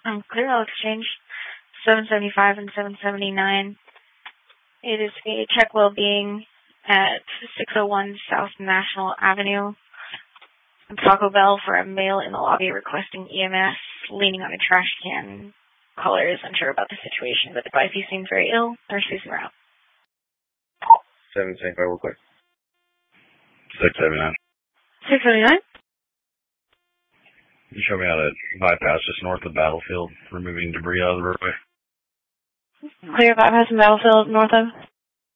Clearwell Exchange, 775 and 779. It is a check well-being at 601 South National Avenue. Taco Bell for a male in the lobby requesting EMS, leaning on a trash can. Caller is unsure about the situation, but advice he seems very ill. Nurses are out. 775 real quick. 679. 679? You show me how to bypass just north of Battlefield, removing debris out of the roadway. Clear bypass in Battlefield north of?